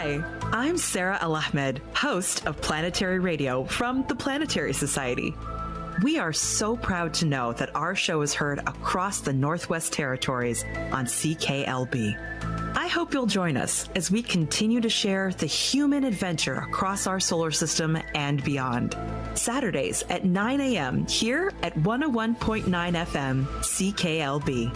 Hi, I'm Sarah Al-Ahmed, host of Planetary Radio from the Planetary Society. We are so proud to know that our show is heard across the Northwest Territories on CKLB. I hope you'll join us as we continue to share the human adventure across our solar system and beyond. Saturdays at 9 a.m. here at 101.9 FM CKLB.